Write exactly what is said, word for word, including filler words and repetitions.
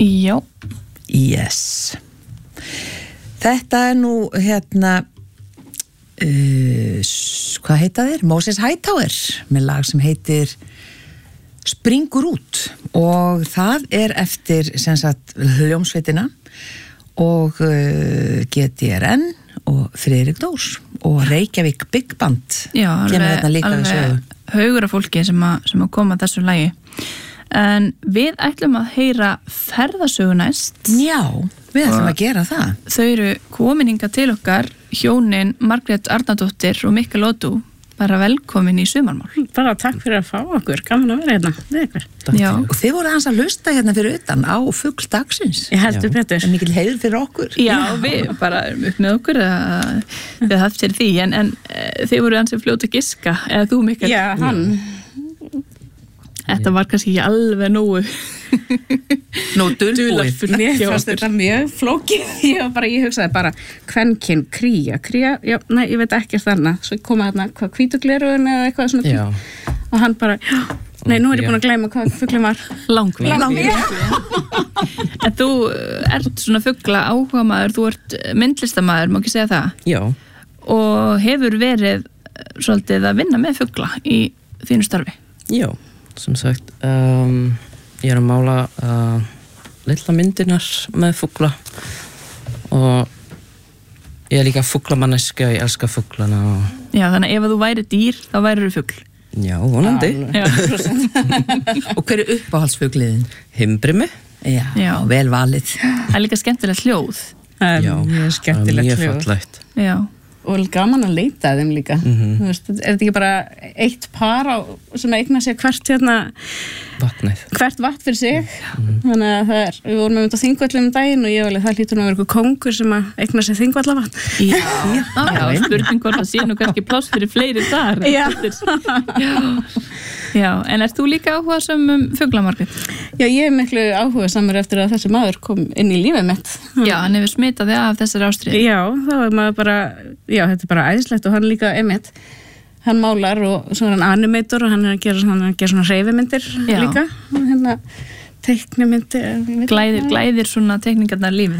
Já. Yes. Þetta er nú hérna uh, hvað heita þeir? Moses Hightower með lag sem heitir Springur út og það er eftir sem sagt hljómsveitina og uh, G D R N og Friðrik Dórs og Reykjavík Big Band. Já, alveg, alveg haugur af fólki sem að, sem að koma þessu lagi. En við ætlum að heyra ferðasögu næst. Já, við ætlum að gera það. Þau eru komin hingað til okkar, hjónin Margrét Arnardóttir og Mikkel Ódú. Bara velkomin í sumarmál. Bara takk fyrir að fá okkur, gaman að vera hérna við ykkur. Já. Og þið voru aðeins að hlusta hérna fyrir utan á fugl dagsins. Ég heldur betur. En mikil heiður fyrir okkur. Já, Já. Við bara erum upp með okkur að þið haft sér því, en, en þið voru aðeins að fljóta að giska, eða þú Mikkel. Já, hann. Þetta var kannski ekki alveg nógu Nó dulbúið. Mér fannst þetta mjög flókið. Ég, bara, ég hugsaði bara, kvenkyn, kría, kría, já, nei, ég veit ekki þannig. Svo koma þarna, hvað, hvítuglerun eða eitthvað svona. Já. Og hann bara, já, nei, nú er ég búin að gleyma hvað fuglinn var. Langvið. Langvið. En þú ert svona fugla áhugamaður, þú ert myndlistamaður, má ekki segja það? Já. Og hefur verið svolítið að vinna með fugla í þínu starfi? Já, sem sagt, um, ég er að mála uh, litla myndirnar með fugla og ég er líka fuglamanneska, ég elska fuglana. Og... Já, þannig að ef þú væri dýr, þá væri þú fugl. Já, vonandi. Já. Og hver er uppáhaldsfugliðin? Himbrimi. Já, Já, vel valið. Það er líka skemmtilegt hljóð. Já, mjög skemmtilegt hljóð. Mjög fallegt. Já. Og gaman að leita að þeim líka. Mm-hmm. Þú veist, er þetta ekki bara eitt par á, sem eigna sér hvert hérna vatnið. Hvert vatn fyrir sig. Mm-hmm. Þannig að það er, við vorum með þetta Þingvöllum um daginn og ég vel að það hlýtur nú að vera eitthvað kóngur sem að eigna sér Þingvallavatn. Já, já, já, spurning hvort það sé nú kannski pláss fyrir fleiri þar. Já. Já. Já, en ert þú líka áhugasam um fugla, Margrét? Já, ég er miklu áhugasamur eftir að þessi maður kom inn í lífið mitt. Já, hann hefur smitað þig af þessari ástríðu. Já, þá er maður bara, já, þetta er bara æðislegt og hann líka einmitt, hann málar og svo er hann animator og hann er að gera svona, gera svona hreyfimyndir líka, og hérna teiknimyndir. Glæðir, glæðir svona teikningarnar lífið,